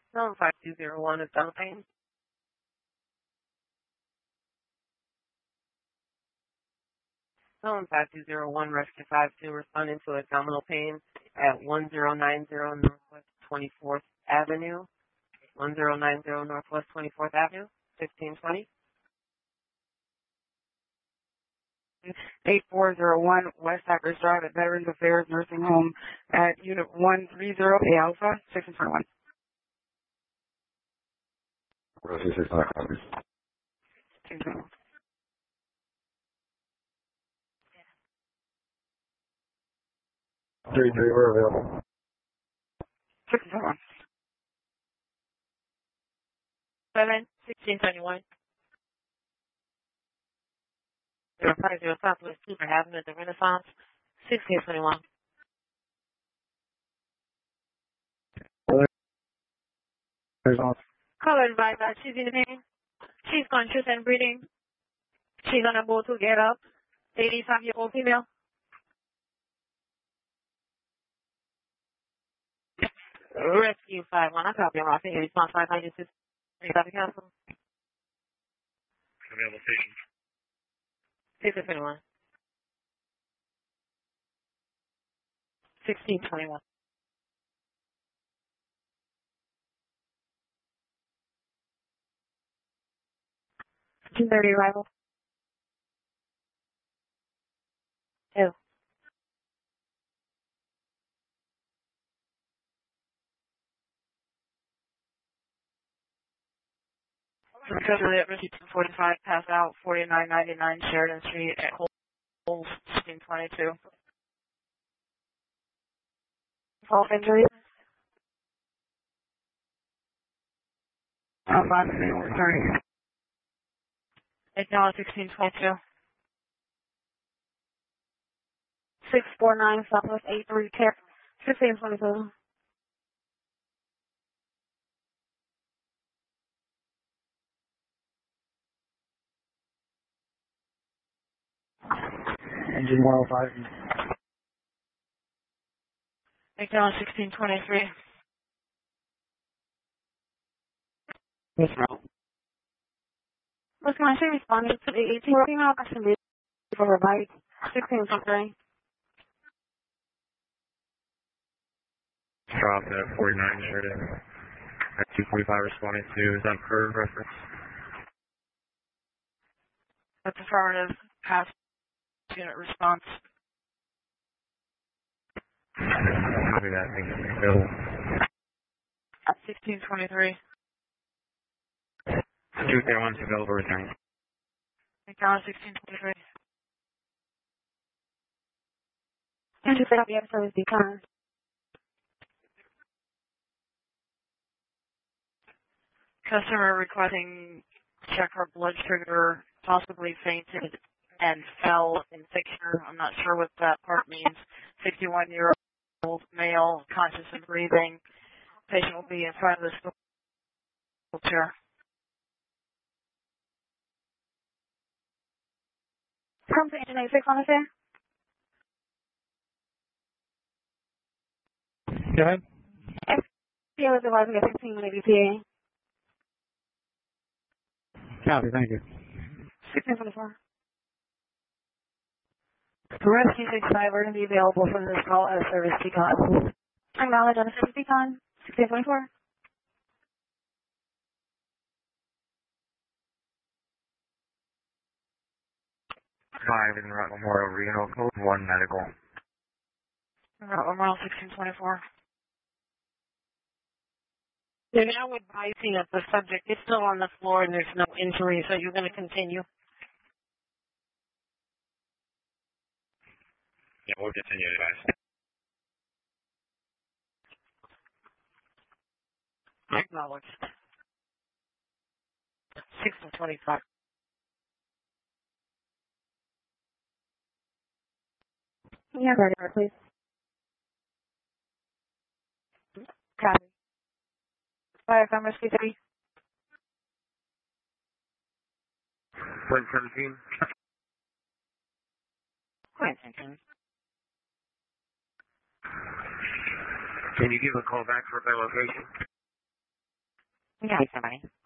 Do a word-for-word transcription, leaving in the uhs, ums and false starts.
Zone five two zero one is Beltane. Zone five two zero one, Rescue five two, responding to abdominal pain at one zero nine zero Northwest twenty-fourth Avenue. one zero nine zero Northwest twenty-fourth Avenue, fifteen twenty. eight four zero one West Cypress Drive at Veterans Affairs Nursing Home at Unit one three zero A Alpha, section twenty-one. Three three, we're available. Section twenty-one. Seven sixteen twenty one. Zero five zero Southwest Cooper Avenue at the Renaissance, sixteen twenty one. Caller advised that she's in pain. She's conscious and breathing. She's unable to get up. eighty-five year old female. Rescue five one. I copy on office. Response five ninety six. Copy council. Available station. sixteen twenty one. sixteen twenty one. two thirty arrival. Two. Juliet, Richie two forty-five, pass out, forty-nine ninety-nine Sheridan Street at Holes, sixteen twenty-two. False injury? Oh, five, sorry. Acknowledge sixteen twenty-two. six four nine Southwest eight three Care, sixteen twenty-two. Engine one oh five. Acknowledge sixteen twenty-three. Yes, ma'am. Was can I say responding to the eighteen year old female question for her bite? sixteen twenty-three. Drop at forty-nine Sheridan. At two forty-five responding to, is that per reference? That's affirmative. Pass unit response. Copy that, thank you. Available. At sixteen twenty-three. two zero one, available return. Acknowledge sixteen twenty-three. And to set up the episode is become. Customer requesting check her blood sugar, possibly fainted and fell in picture. I'm not sure what that part means. sixty-one year old male, conscious and breathing. Patient will be in front of the wheelchair. Come to engine eighty-six on the fair. Go ahead. F P A was advising at fifteen minute E T A. Copy, thank you. sixteen twenty-four. Rescue six five are going to be available from this call as service beacon. Acknowledge on the service beacon. sixteen twenty-four. Five in Route Memorial Reno, code one medical. Route Memorial sixteen twenty-four. They're now advising that the subject is still on the floor and there's no injury, so you're going to continue. Yeah, we'll continue, guys. Acknowledged. sixteen twenty-five. Yeah, ready, please. Copy. Fire from Rescue three. Point seventeen. Point seventeen. Can you give a call back for their location? Yeah, somebody.